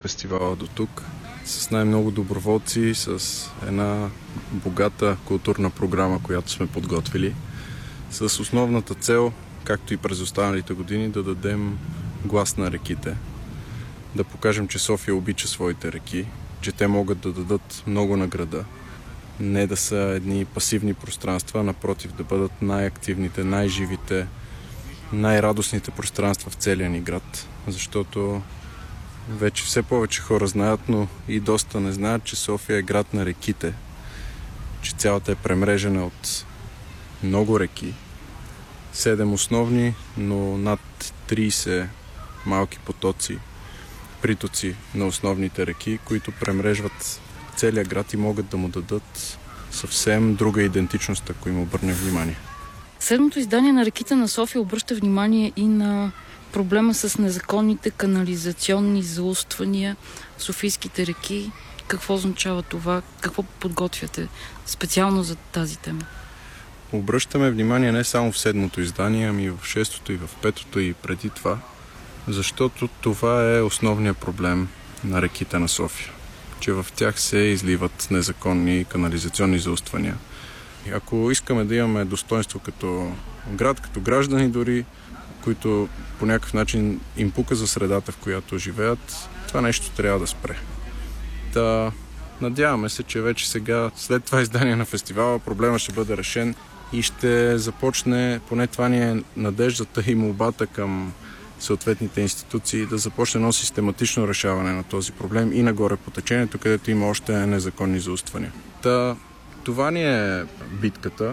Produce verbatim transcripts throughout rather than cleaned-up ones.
фестивала до тук. С най-много доброволци, с една богата културна програма, която сме подготвили. С основната цел, както и през останалите години, да дадем глас на реките. Да покажем, че София обича своите реки, че те могат да дадат много на града. Не да са едни пасивни пространства, напротив, да бъдат най-активните, най-живите, най-радостните пространства в целия ни град. Защото вече все повече хора знаят, но и доста не знаят, че София е град на реките. Че цялата е премрежена от много реки. Седем основни, но над трийсет малки потоци, притоци на основните реки, които премрежват целия град и могат да му дадат съвсем друга идентичност, ако им обърне внимание. Седмото издание на Реките на София обръща внимание и на проблема с незаконните канализационни зауствания в софийските реки. Какво означава това? Какво подготвяте специално за тази тема? Обръщаме внимание не само в седмото издание, ами и в шестото, и в петото, и преди това, защото това е основният проблем на реките на София, че в тях се изливат незаконни канализационни зауствания. Ако искаме да имаме достоинство като град, като граждани дори, които по някакъв начин им пука за средата, в която живеят, това нещо трябва да спре. Та, надяваме се, че вече сега, след това издание на фестивала, проблема ще бъде решен и ще започне, поне това ни е надеждата и молбата към съответните институции, да започне едно систематично решаване на този проблем и нагоре по течението, където има още незаконни зауствания. Та, това ни е битката,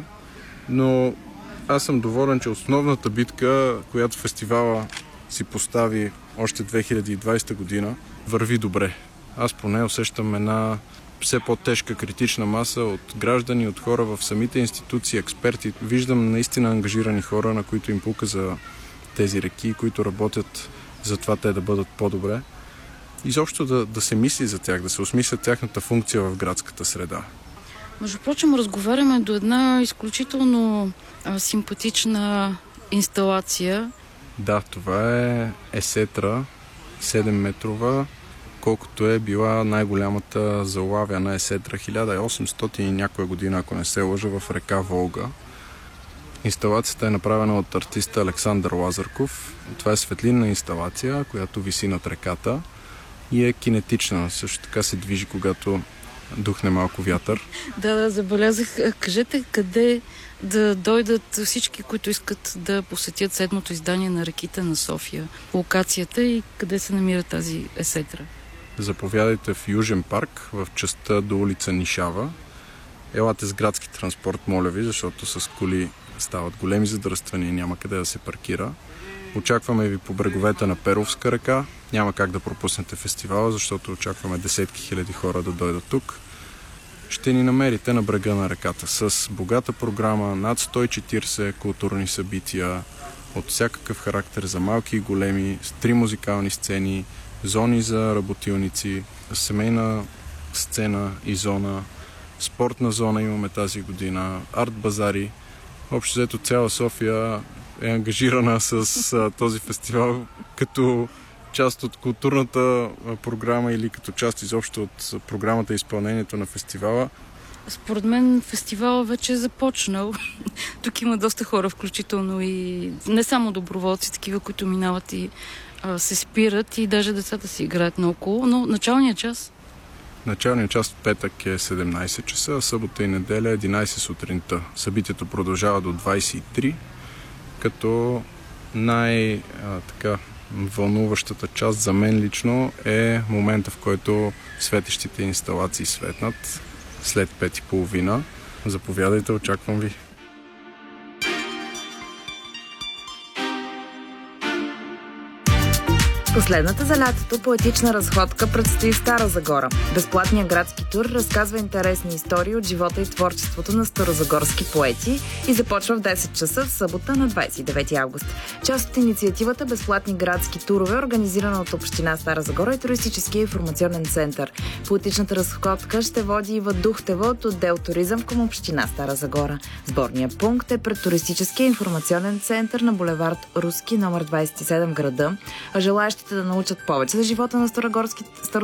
но аз съм доволен, че основната битка, която фестивала си постави още две хиляди и двадесета година, върви добре. Аз поне усещам една все по-тежка критична маса от граждани, от хора в самите институции, експерти. Виждам наистина ангажирани хора, на които им пука за тези реки, които работят за това те да бъдат по-добре. Изобщо да, да се мисли за тях, да се осмисля тяхната функция в градската среда. Между прочим, разговаряме до една изключително а, симпатична инсталация. Да, това е Есетра, седемметрова, колкото е била най-голямата залавяна Есетра, хиляда и осемстотин и някоя година, ако не се лъжа, в река Волга. Инсталацията е направена от артиста Александър Лазарков. Това е светлинна инсталация, която виси над реката и е кинетична. Също така се движи, когато духне малко вятър. Да, да, забелязах. Кажете къде да дойдат всички, които искат да посетят седмото издание на Реките на София. Локацията и къде се намира тази Есетра? Заповядайте в Южен парк, в частта до улица Нишава. Елате с градски транспорт, моля ви, защото с коли стават големи задръствания и няма къде да се паркира. Очакваме ви по бреговете на Перовска река. Няма как да пропуснете фестивала, защото очакваме десетки хиляди хора да дойдат тук. Ще ни намерите на брега на реката с богата програма, над сто и четиридесет културни събития от всякакъв характер за малки и големи, с три музикални сцени, зони за работилници, семейна сцена и зона, спортна зона имаме тази година, арт-базари. Общо взето цяла София е ангажирана с а, този фестивал като част от културната програма или като част изобщо от програмата и изпълнението на фестивала. Според мен фестивала вече е започнал. Тук има доста хора, включително и не само доброволци, такива, които минават и а, се спират и даже децата си играят наоколо, но началният час? Началният час в петък е седемнадесет часа, а събота и неделя единадесет сутринта. Събитието продължава до двадесет и три, като най-така вълнуващата част за мен лично е момента, в който светещите инсталации светнат след пет и половина. Заповядайте, очаквам ви. Последната за лятото поетична разходка предстои в Стара Загора. Безплатният градски тур разказва интересни истории от живота и творчеството на старозагорски поети и започва в десет часа в събота на двадесет и девети август. Част от инициативата Безплатни градски турове е организирана от Община Стара Загора и Туристическия информационен център. Поетичната разходка ще води Ива Духтева от отдел туризъм към Община Стара Загора. Сборният пункт е пред Туристическия информационен център на булевард Руски, номер двадесет и седем в града, а желаящите да научат повече за живота на старогорски